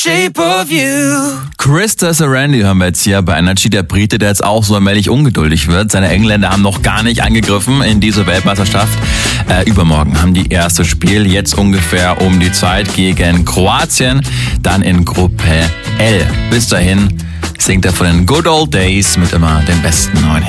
Shape of You. Krista Sarandon hören wir jetzt hier bei Energy, der Brite, der jetzt auch so allmählich ungeduldig wird. Seine Engländer haben noch gar nicht angegriffen in diese Weltmeisterschaft. Übermorgen haben die erste Spiel, jetzt ungefähr um die Zeit gegen Kroatien, dann in Gruppe L. Bis dahin singt er von den Good Old Days mit immer den besten neuen Hits.